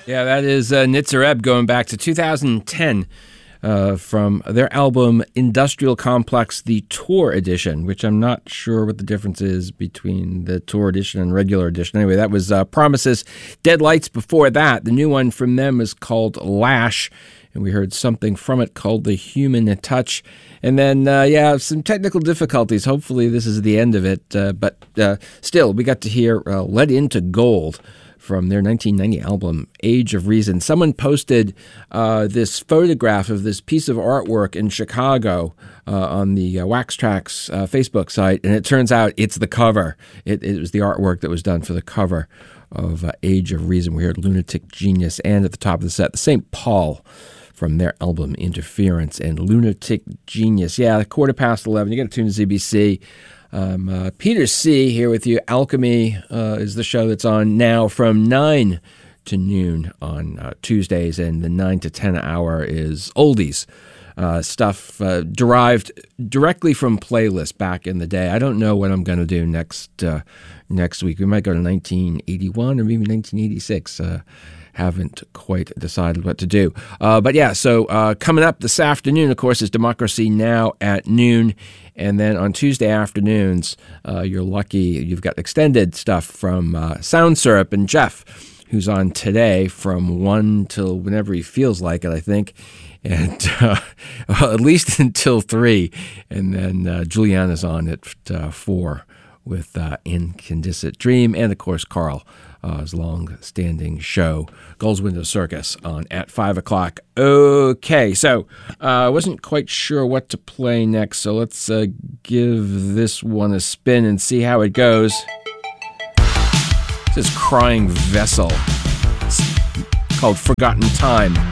Yeah, that is Nitzer Ebb going back to 2010 from their album Industrial Complex, the Tour Edition, which I'm not sure what the difference is between the Tour Edition and regular edition. Anyway, that was Promises. Dead Lights before that. The new one from them is called Lash, and we heard something from it called The Human Touch. And then, some technical difficulties. Hopefully this is the end of it. But still, we got to hear Let Into Gold from their 1990 album, Age of Reason. Someone posted this photograph of this piece of artwork in Chicago on the Wax Trax Facebook site, and it turns out it's the cover. It was the artwork that was done for the cover of Age of Reason. We heard Lunatic Genius, and at the top of the set, the St. Paul from their album Interference and Lunatic Genius. Yeah, 11:15. You got to tune to ZBC. Peter C. here with you. Alchemy is the show that's on now from 9 to noon on Tuesdays, and the 9 to 10 hour is oldies stuff derived directly from playlists back in the day. I don't know what I'm going to do next week. We might go to 1981 or maybe 1986. Haven't quite decided what to do. So coming up this afternoon, of course, is Democracy Now! At noon. And then on Tuesday afternoons, you're lucky you've got extended stuff from Sound Syrup and Jeff, who's on today from 1 till whenever he feels like it, I think. And at least until 3. And then Juliana's on at 4 with Incandescent Dream. And, of course, Carl. His long-standing show, Gold's Window Circus, on at 5 o'clock. Okay, so I wasn't quite sure what to play next, so let's give this one a spin and see how it goes. This is Crying Vessel. It's called Forgotten Time.